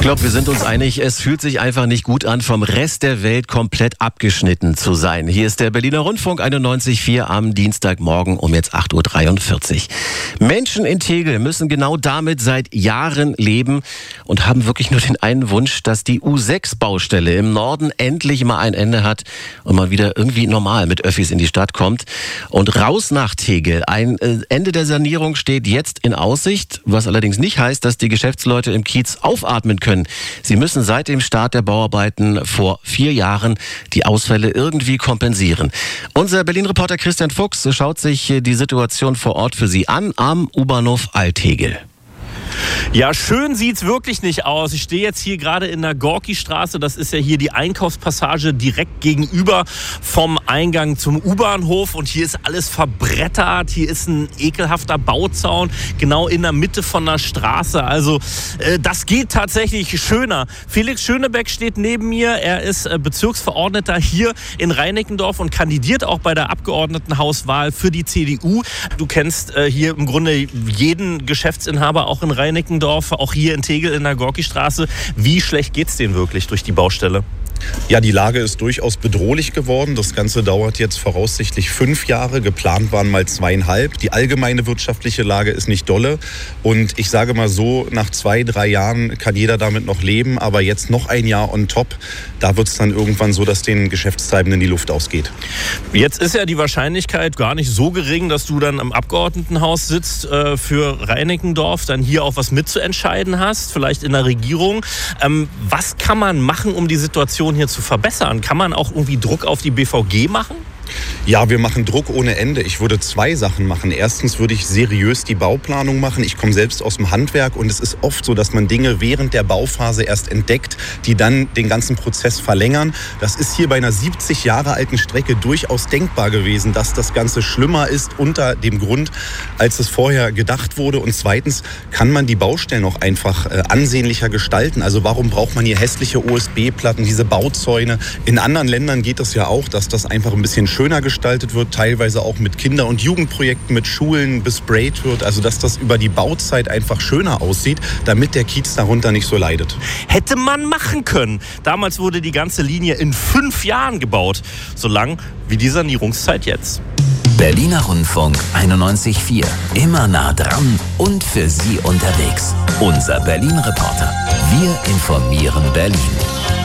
Ich glaube, wir sind uns einig, es fühlt sich einfach nicht gut an, vom Rest der Welt komplett abgeschnitten zu sein. Hier ist der Berliner Rundfunk 91.4 am Dienstagmorgen um jetzt 8.43 Uhr. Menschen in Tegel müssen genau damit seit Jahren leben und haben wirklich nur den einen Wunsch, dass die U6-Baustelle im Norden endlich mal ein Ende hat und man wieder irgendwie normal mit Öffis in die Stadt kommt. Und raus nach Tegel. Ein Ende der Sanierung steht jetzt in Aussicht, was allerdings nicht heißt, dass die Geschäftsleute im Kiez aufatmen können. Sie müssen seit dem Start der Bauarbeiten vor 4 Jahren die Ausfälle irgendwie kompensieren. Unser Berlin-Reporter Christian Fuchs schaut sich die Situation vor Ort für Sie an am U-Bahnhof Alt-Tegel. Ja, schön sieht's wirklich nicht aus. Ich stehe jetzt hier gerade in der Gorki-Straße. Das ist ja hier die Einkaufspassage direkt gegenüber vom Eingang zum U-Bahnhof. Und hier ist alles verbrettert. Hier ist ein ekelhafter Bauzaun genau in der Mitte von der Straße. Also das geht tatsächlich schöner. Felix Schönebeck steht neben mir. Er ist Bezirksverordneter hier in Reinickendorf und kandidiert auch bei der Abgeordnetenhauswahl für die CDU. Du kennst hier im Grunde jeden Geschäftsinhaber auch in Reinickendorf, auch hier in Tegel in der Gorki-Straße. Wie schlecht geht's denen wirklich durch die Baustelle? Ja, die Lage ist durchaus bedrohlich geworden. Das Ganze dauert jetzt voraussichtlich 5 Jahre. Geplant waren mal 2,5. Die allgemeine wirtschaftliche Lage ist nicht dolle. Und ich sage mal so, nach 2-3 Jahren kann jeder damit noch leben. Aber jetzt noch ein Jahr on top, da wird es dann irgendwann so, dass den Geschäftstreibenden die Luft ausgeht. Jetzt ist ja die Wahrscheinlichkeit gar nicht so gering, dass du dann im Abgeordnetenhaus sitzt für Reinickendorf, dann hier auch was mitzuentscheiden hast, vielleicht in der Regierung. Was kann man machen, um die Situation hier zu verbessern? Kann man auch irgendwie Druck auf die BVG machen? Ja, wir machen Druck ohne Ende. Ich würde 2 Sachen machen. Erstens würde ich seriös die Bauplanung machen. Ich komme selbst aus dem Handwerk und es ist oft so, dass man Dinge während der Bauphase erst entdeckt, die dann den ganzen Prozess verlängern. Das ist hier bei einer 70 Jahre alten Strecke durchaus denkbar gewesen, dass das Ganze schlimmer ist unter dem Grund, als es vorher gedacht wurde. Und zweitens kann man die Baustellen auch einfach ansehnlicher gestalten. Also warum braucht man hier hässliche OSB-Platten, diese Bauzäune? In anderen Ländern geht es ja auch, dass das einfach ein bisschen schöner gestaltet wird, teilweise auch mit Kinder- und Jugendprojekten, mit Schulen besprayt wird, also dass das über die Bauzeit einfach schöner aussieht, damit der Kiez darunter nicht so leidet. Hätte man machen können. Damals wurde die ganze Linie in 5 Jahren gebaut, so lang wie die Sanierungszeit jetzt. Berliner Rundfunk 91.4, immer nah dran und für Sie unterwegs. Unser Berlin-Reporter. Wir informieren Berlin.